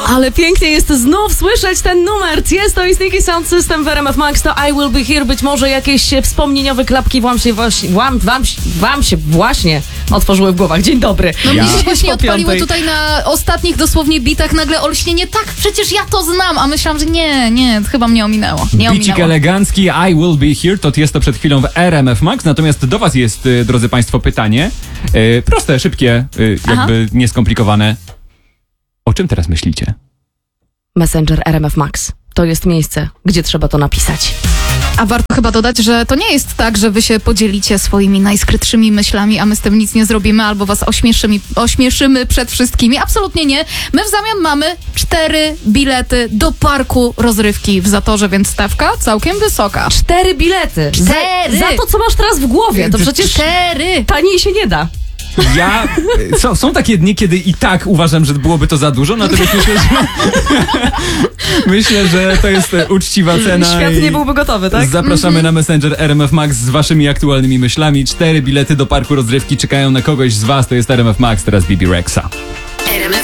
Ale pięknie jest znów słyszeć ten numer. Tiesto i Sneaky Sound System w RMF Max to I Will Be Here. Być może jakieś wspomnieniowe klapki wam się właśnie otworzyły w głowach. Dzień dobry. No mnie Dziś się właśnie po odpaliło piątej. tutaj na ostatnich dosłownie bitach nagle olśnienie. Tak, przecież ja to znam, a myślałam, że nie, chyba mnie ominęło. Bicik elegancki, I Will Be Here, to Tiesto przed chwilą w RMF Max. Natomiast do was jest, drodzy państwo, pytanie. Proste, szybkie, jakby nieskomplikowane. O czym teraz myślicie? Messenger RMF Max. To jest miejsce, gdzie trzeba to napisać. A warto chyba dodać, że to nie jest tak, że wy się podzielicie swoimi najskrytszymi myślami, a my z tym nic nie zrobimy, albo was ośmieszymy przed wszystkimi. Absolutnie nie. My w zamian mamy 4 bilety do parku rozrywki w Zatorze, więc stawka całkiem wysoka. 4 bilety. 4! Za to, co masz teraz w głowie. To przecież 4! taniej się nie da. Są takie dni, kiedy i tak uważam, że byłoby to za dużo, natomiast myślę, że to jest uczciwa cena. Świat nie byłby gotowy, tak? Zapraszamy na Messenger RMF Max z waszymi aktualnymi myślami. 4 bilety do parku rozrywki czekają na kogoś z was. To jest RMF Max, teraz Bibi Rexa. RMF